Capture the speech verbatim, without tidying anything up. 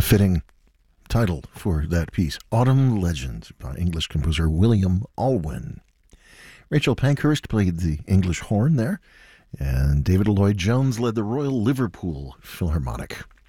fitting title for that piece, Autumn Legend, by English composer William Alwyn. Rachel Pankhurst played the English horn there, and David Lloyd Jones led the Royal Liverpool Philharmonic.